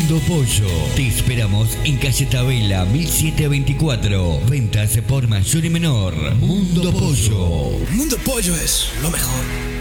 Mundo Pollo. Te esperamos en calle Tabela 1724. Ventas por mayor y menor. Mundo Pollo. Mundo Pollo es lo mejor.